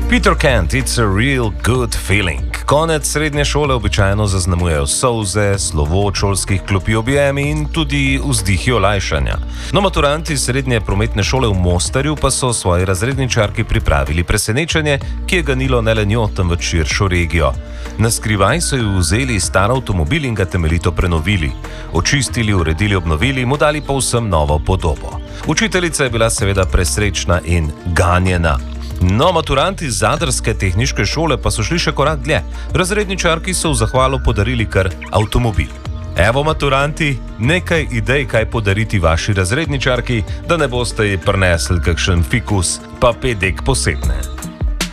Peter Kent, it's a real good feeling. Konec srednje šole običajno zaznamujejo solze, slovo šolskih klopi, objemi in tudi vzdihi olajšanja. No, maturanti srednje prometne šole v Mostarju pa so svoji razredničarki pripravili presenečenje, ki je ganilo ne le njo, temveč širšo regijo. Na skrivaj so ju vzeli star avtomobil in ga temeljito prenovili. Očistili, uredili, obnovili, mu dali povsem novo podobo. Učiteljica je bila seveda presrečna in ganjena. No, maturanti zadrske tehniške šole pa so šli še korak dlje. Razredničarki so v zahvalo podarili kar avtomobil. Evo, maturanti, nekaj idej, kaj podariti vaši razredničarki, da ne boste ji prinesli kakšen fikus, pa pedek posebne.